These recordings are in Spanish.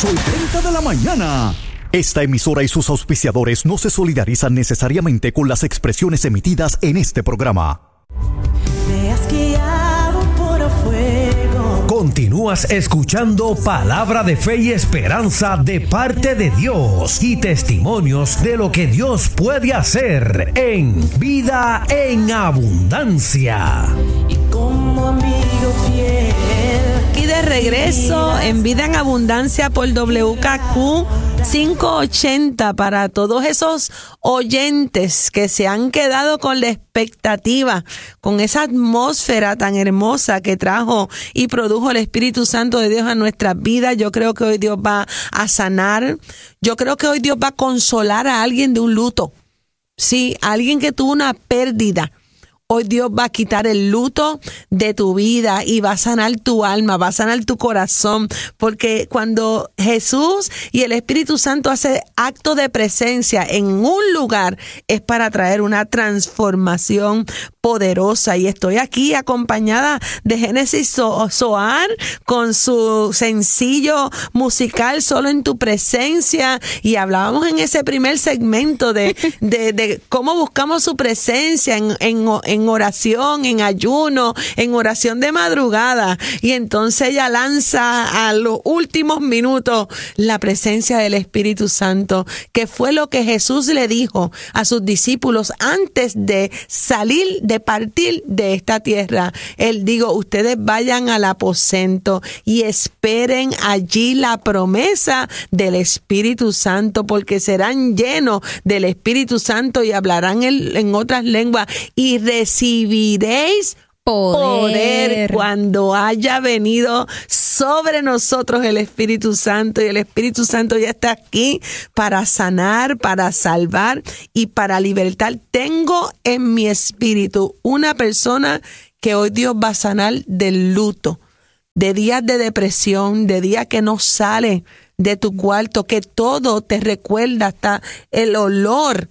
8:30 de la mañana. Esta emisora y sus auspiciadores no se solidarizan necesariamente con las expresiones emitidas en este programa. Me has guiado por fuego. Continúas escuchando Palabra de Fe y Esperanza de parte de Dios y testimonios de lo que Dios puede hacer en Vida en Abundancia. Y como amigo fiel. Aquí de regreso en Vida en Abundancia por WKQ 580 para todos esos oyentes que se han quedado con la expectativa, con esa atmósfera tan hermosa que trajo y produjo el Espíritu Santo de Dios a nuestras vidas. Yo creo que hoy Dios va a sanar. Yo creo que hoy Dios va a consolar a alguien de un luto. Sí, alguien que tuvo una pérdida. Hoy Dios va a quitar el luto de tu vida y va a sanar tu alma, va a sanar tu corazón, porque cuando Jesús y el Espíritu Santo hace acto de presencia en un lugar es para traer una transformación poderosa. Y estoy aquí acompañada de Génesis Soar con su sencillo musical Solo en tu presencia, y hablábamos en ese primer segmento de cómo buscamos su presencia en oración, en ayuno, en oración de madrugada. Y entonces ella lanza a los últimos minutos la presencia del Espíritu Santo, que fue lo que Jesús le dijo a sus discípulos antes de salir, de partir de esta tierra. Él dijo: ustedes vayan al aposento y esperen allí la promesa del Espíritu Santo, porque serán llenos del Espíritu Santo y hablarán en otras lenguas y recibiréis poder cuando haya venido sobre nosotros el Espíritu Santo. Y el Espíritu Santo ya está aquí para sanar, para salvar y para libertar. Tengo en mi espíritu una persona que hoy Dios va a sanar del luto, de días de depresión, de días que no sale de tu cuarto, que todo te recuerda, hasta el olor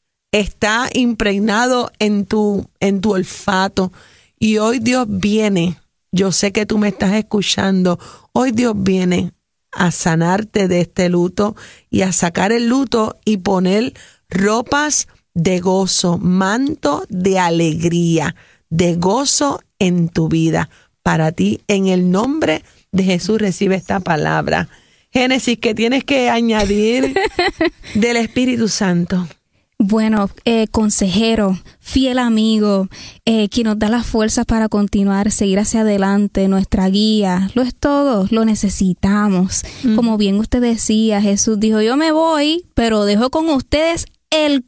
está impregnado en tu olfato. Y hoy Dios viene, yo sé que tú me estás escuchando, hoy Dios viene a sanarte de este luto y a sacar el luto y poner ropas de gozo, manto de alegría, de gozo en tu vida. Para ti, en el nombre de Jesús, recibe esta palabra. Génesis, ¿qué tienes que añadir del Espíritu Santo? Bueno, consejero, fiel amigo, quien nos da las fuerzas para continuar, seguir hacia adelante, nuestra guía, lo es todo, lo necesitamos. Como bien usted decía, Jesús dijo: yo me voy, pero dejo con ustedes el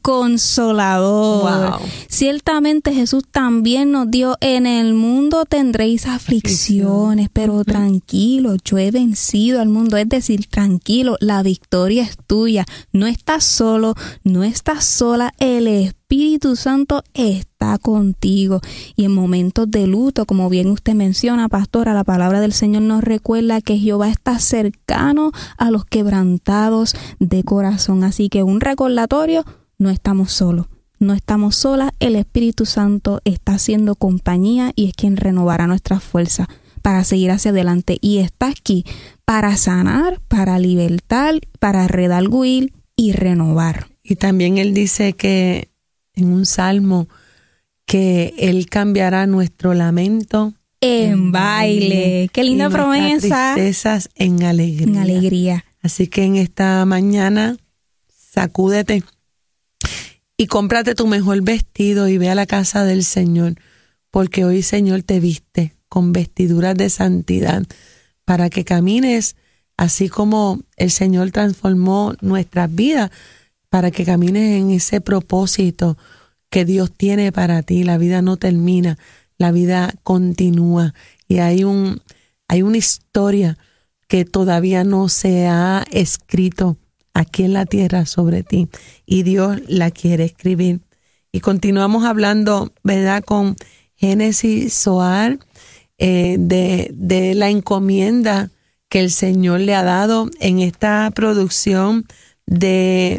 Consolador. Wow. Ciertamente Jesús también nos dio: en el mundo tendréis aflicciones, pero tranquilo, yo he vencido al mundo. Es decir, tranquilo, la victoria es tuya. No estás solo, no estás sola. El Espíritu Santo está contigo. Y en momentos de luto, como bien usted menciona, pastora, la palabra del Señor nos recuerda que Jehová está cercano a los quebrantados de corazón. Así que un recordatorio: no estamos solos, no estamos solas. El Espíritu Santo está haciendo compañía y es quien renovará nuestras fuerzas para seguir hacia adelante. Y está aquí para sanar, para libertar, para redarguir y renovar. Y también Él dice que en un salmo que Él cambiará nuestro lamento en baile. Qué linda promesa. Tristezas en alegría. En alegría. Así que en esta mañana, sacúdete y cómprate tu mejor vestido y ve a la casa del Señor, porque hoy, Señor, te viste con vestiduras de santidad para que camines así como el Señor transformó nuestras vidas, para que camines en ese propósito que Dios tiene para ti. La vida no termina, la vida continúa, y hay una historia que todavía no se ha escrito aquí en la tierra sobre ti, y Dios la quiere escribir. Y continuamos hablando, ¿verdad?, con Génesis Soar, de la encomienda que el Señor le ha dado en esta producción de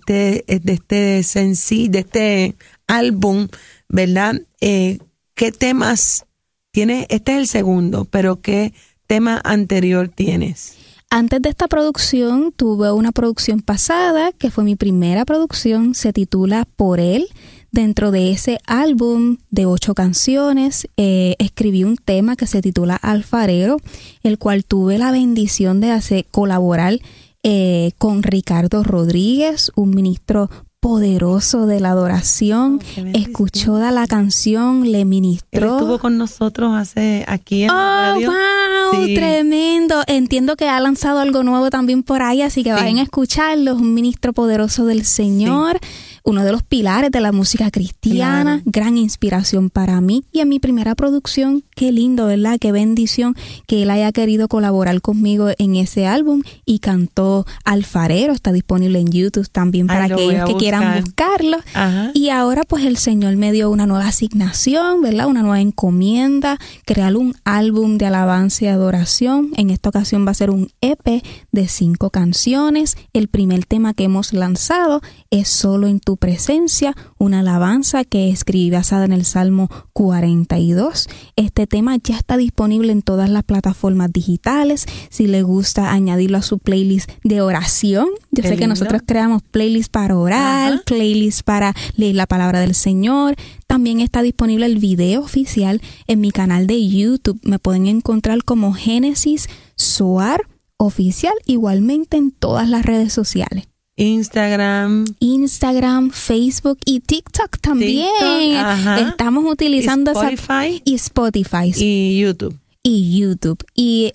este álbum, ¿verdad? ¿Qué temas tienes? Este es el segundo, pero ¿qué tema anterior tienes? Antes de esta producción, tuve una producción pasada, que fue mi primera producción, se titula Por Él. Dentro de ese álbum de 8 canciones, escribí un tema que se titula Alfarero, el cual tuve la bendición de colaborar con Ricardo Rodríguez, un ministro poderoso de la adoración. Escuchó la canción, le ministró. Él estuvo con nosotros aquí en la radio. ¡Wow! Sí. Tremendo. Entiendo que ha lanzado algo nuevo también por ahí, así que vayan a escucharlo. Es un ministro poderoso del Señor. Sí. Uno de los pilares de la música cristiana, gran inspiración para mí. Y en mi primera producción, qué lindo, ¿verdad? Qué bendición que él haya querido colaborar conmigo en ese álbum y cantó Alfarero. Está disponible en YouTube también para aquellos que quieran buscarlo. Ajá. Y ahora pues el Señor me dio una nueva asignación, ¿verdad? Una nueva encomienda, crear un álbum de alabanza y adoración. En esta ocasión va a ser un EP de 5 canciones. El primer tema que hemos lanzado es Solo en tu presencia, una alabanza que escribí basada en el Salmo 42. Este tema ya está disponible en todas las plataformas digitales. Si le gusta añadirlo a su playlist de oración, yo sé que nosotros creamos playlists para orar, playlists para leer la palabra del Señor. También está disponible el video oficial en mi canal de YouTube. Me pueden encontrar como Génesis Soar Oficial, igualmente en todas las redes sociales. Instagram, Facebook y TikTok también. Estamos utilizando Spotify. Spotify. Y YouTube. Y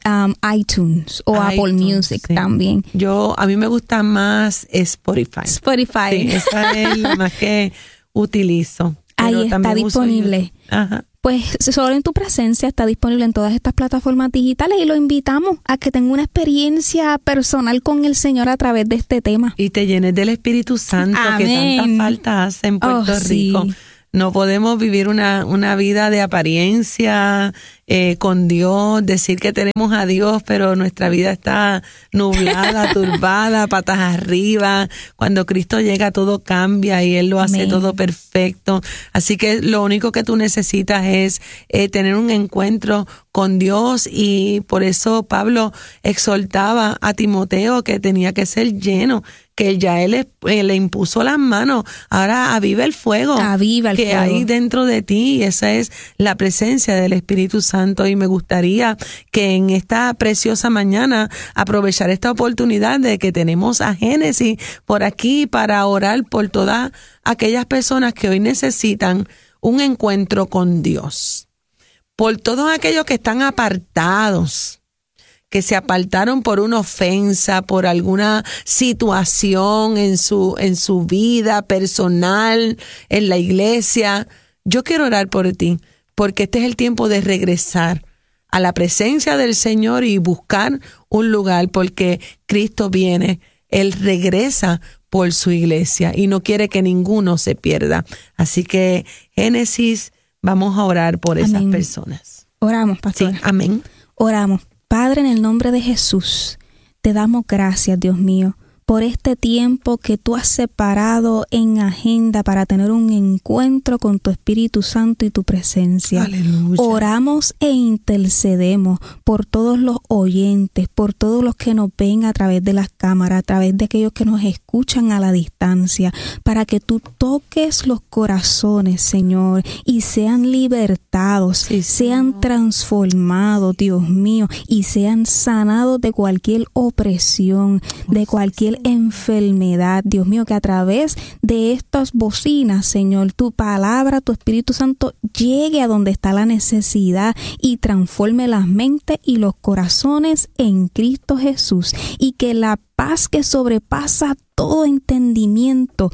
iTunes o Apple Music también. A mí me gusta más Spotify. Sí, esa es la más que utilizo. Ahí está disponible. Pues Solo en tu presencia está disponible en todas estas plataformas digitales y lo invitamos a que tenga una experiencia personal con el Señor a través de este tema. Y te llenes del Espíritu Santo. Amén. Que tanta falta hace en Puerto Rico. Sí. No podemos vivir una vida de apariencia con Dios, decir que tenemos a Dios, pero nuestra vida está nublada, turbada, patas arriba. Cuando Cristo llega, todo cambia y Él lo hace todo perfecto. Así que lo único que tú necesitas es tener un encuentro con Dios, y por eso Pablo exhortaba a Timoteo que tenía que ser lleno, que ya él le impuso las manos. Ahora aviva el fuego que hay dentro de ti, y esa es la presencia del Espíritu Santo. Y me gustaría que en esta preciosa mañana aprovechar esta oportunidad de que tenemos a Génesis por aquí para orar por todas aquellas personas que hoy necesitan un encuentro con Dios, por todos aquellos que están apartados, que se apartaron por una ofensa, por alguna situación en su vida personal, en la iglesia. Yo quiero orar por ti, porque este es el tiempo de regresar a la presencia del Señor y buscar un lugar, porque Cristo viene, Él regresa por su iglesia y no quiere que ninguno se pierda. Así que, Génesis, vamos a orar por esas personas. Oramos, pastora. Sí, amén. Oramos. Padre, en el nombre de Jesús, te damos gracias, Dios mío, por este tiempo que tú has separado en agenda para tener un encuentro con tu Espíritu Santo y tu presencia. Aleluya. Oramos e intercedemos por todos los oyentes, por todos los que nos ven a través de las cámaras, a través de aquellos que nos escuchan a la distancia, para que tú toques los corazones, Señor, y sean libertados, sean transformados, Dios mío, y sean sanados de cualquier opresión, de cualquier enfermedad, Dios mío, que a través de estas bocinas, Señor, tu palabra, tu Espíritu Santo llegue a donde está la necesidad y transforme las mentes y los corazones en Cristo Jesús, y que la paz que sobrepasa todo entendimiento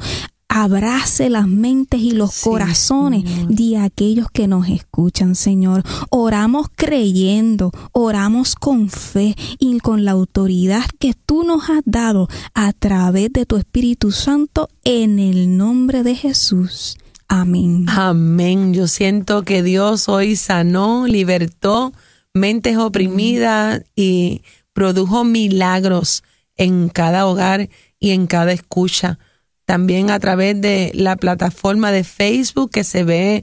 abrace las mentes y los corazones, Señor, de aquellos que nos escuchan, Señor. Oramos creyendo, oramos con fe y con la autoridad que tú nos has dado a través de tu Espíritu Santo, en el nombre de Jesús. Amén. Amén. Yo siento que Dios hoy sanó, libertó mentes oprimidas y produjo milagros en cada hogar y en cada escucha. También a través de la plataforma de Facebook, que se ve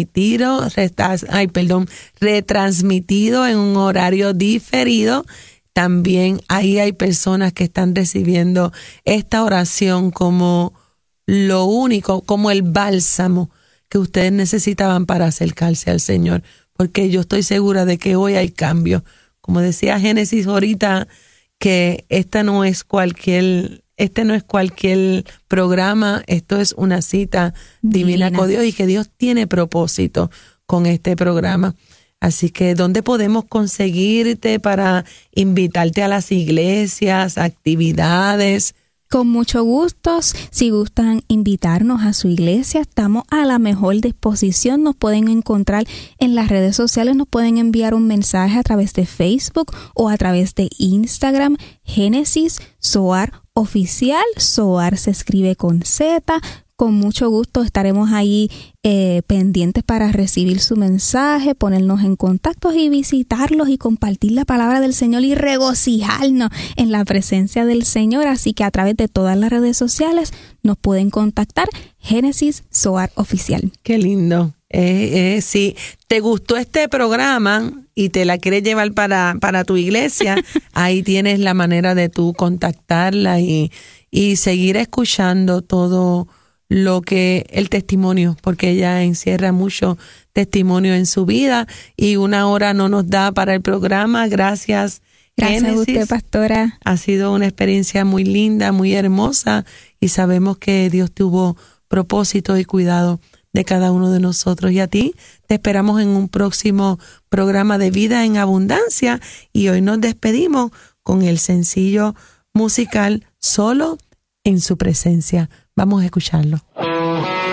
retransmitido en un horario diferido. también ahí hay personas que están recibiendo esta oración como lo único, como el bálsamo que ustedes necesitaban para acercarse al Señor, porque yo estoy segura de que hoy hay cambio. Como decía Génesis ahorita, que este no es cualquier programa, esto es una cita divina con Dios y que Dios tiene propósito con este programa. Así que, ¿dónde podemos conseguirte para invitarte a las iglesias, actividades? Con mucho gusto, si gustan invitarnos a su iglesia, estamos a la mejor disposición. Nos pueden encontrar en las redes sociales, nos pueden enviar un mensaje a través de Facebook o a través de Instagram, Génesis Zoar Oficial. Zoar se escribe con Z. Con mucho gusto estaremos ahí pendientes para recibir su mensaje, ponernos en contacto y visitarlos y compartir la palabra del Señor y regocijarnos en la presencia del Señor. Así que a través de todas las redes sociales nos pueden contactar, Génesis Zoar Oficial. Qué lindo. Si te gustó este programa y te la quieres llevar para tu iglesia, ahí tienes la manera de tú contactarla y seguir escuchando todo lo que el testimonio, porque ella encierra mucho testimonio en su vida y una hora no nos da para el programa. Gracias, Génesis. Gracias a usted, pastora. Ha sido una experiencia muy linda, muy hermosa y sabemos que Dios tuvo propósito y cuidado de cada uno de nosotros. Y a ti te esperamos en un próximo programa de Vida en Abundancia y hoy nos despedimos con el sencillo musical Solo en su presencia. Vamos a escucharlo.